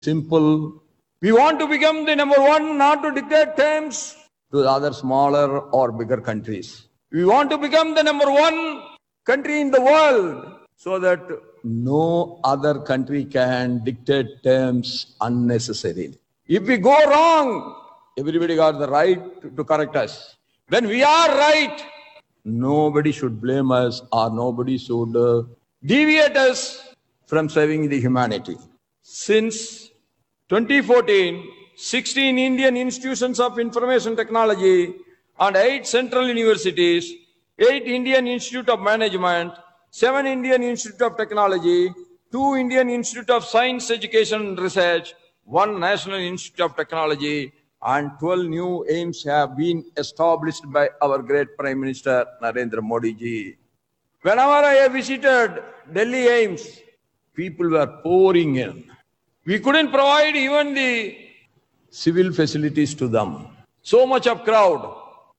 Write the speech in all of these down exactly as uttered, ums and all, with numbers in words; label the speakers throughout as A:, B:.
A: simple. We want to become the number one, not to dictate terms to the other smaller or bigger countries. We want to become the number one country in the world so that no other country can dictate terms unnecessarily. If we go wrong, everybody got the right to correct us. When we are right, nobody should blame us or nobody should uh, deviate us from serving the humanity. Since twenty fourteen, sixteen Indian institutions of information technology and eight central universities, eight Indian Institute of Management, seven Indian Institute of Technology, two Indian Institute of Science, Education and Research, one National Institute of Technology, and twelve new aims have been established by our great Prime Minister Narendra Modi ji. Whenever I have visited Delhi aims, people were pouring in. We couldn't provide even the civil facilities to them. So much of crowd.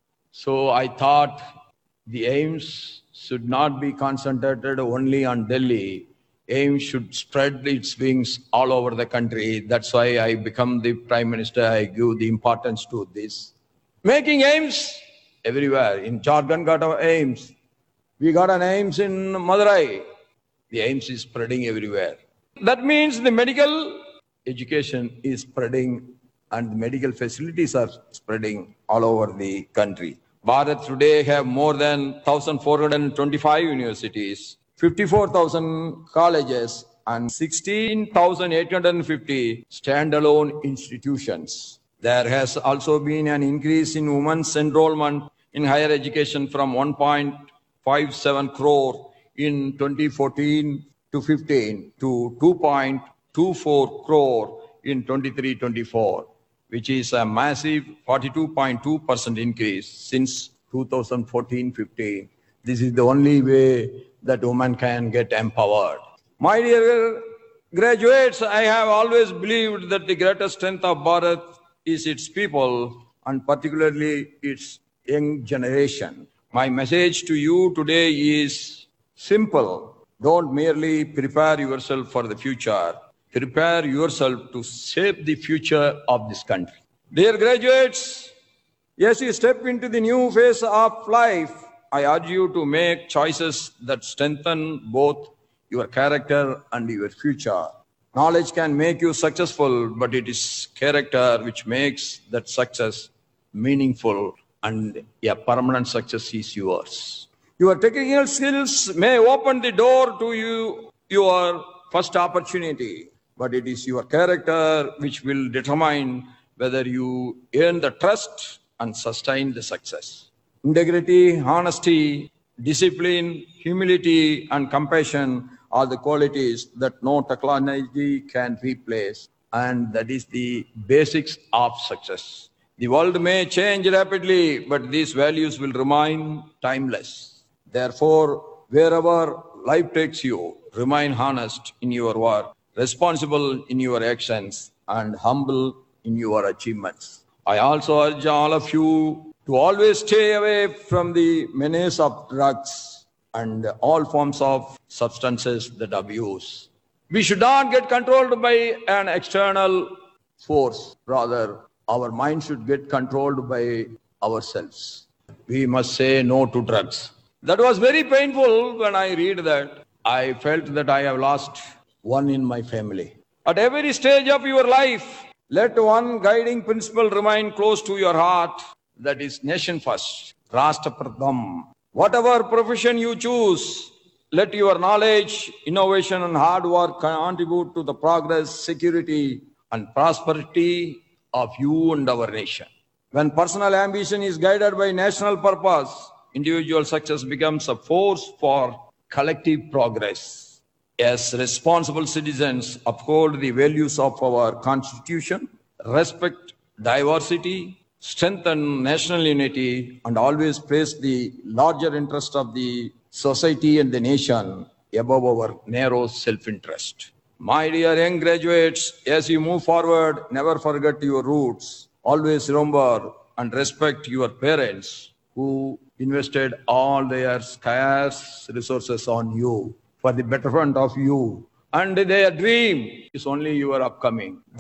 A: So I thought the aims should not be concentrated only on Delhi. AIMS should spread its wings all over the country. That's why I become the Prime Minister. I give the importance to this. Making AIMS everywhere. In Jharkhand got our AIMS. We got an AIMS in Madurai. The AIMS is spreading everywhere. That means the medical education is spreading and the medical facilities are spreading all over the country. Bharat today have more than one thousand four hundred twenty-five universities, fifty-four thousand colleges and sixteen thousand eight hundred fifty standalone institutions. There has also been an increase in women's enrollment in higher education from one point five seven crore in twenty fourteen to fifteen to two point two four crore in twenty-three twenty-four, which is a massive forty-two point two percent increase since two thousand fourteen fifteen. This is the only way that women can get empowered. My dear graduates, I have always believed that the greatest strength of Bharat is its people and particularly its young generation. My message to you today is simple. Don't merely prepare yourself for the future. Prepare yourself to shape the future of this country. Dear graduates, as you step into the new phase of life, I urge you to make choices that strengthen both your character and your future. Knowledge can make you successful, but it is character which makes that success meaningful and a permanent success is yours. Your technical skills may open the door to you, your first opportunity, but it is your character which will determine whether you earn the trust and sustain the success. Integrity, honesty, discipline, humility, and compassion are the qualities that no technology can replace, and that is the basics of success. The world may change rapidly, but these values will remain timeless. Therefore, wherever life takes you, remain honest in your work, responsible in your actions, and humble in your achievements. I also urge all of you to always stay away from the menace of drugs and all forms of substances that abuse. We should not get controlled by an external force. Rather, our mind should get controlled by ourselves. We must say no to drugs. That was very painful when I read that. I felt that I have lost one in my family. At every stage of your life, let one guiding principle remain close to your heart. That is nation first, Rashtra Pratham. Whatever profession you choose, let your knowledge, innovation, and hard work contribute to the progress, security, and prosperity of you and our nation. When personal ambition is guided by national purpose, individual success becomes a force for collective progress. As responsible citizens, uphold the values of our Constitution, respect diversity, strengthen national unity, and always place the larger interest of the society and the nation above our narrow self-interest. My dear young graduates, as you move forward, never forget your roots. Always remember and respect your parents who invested all their scarce resources on you for the betterment of you. And their dream is only your upcoming.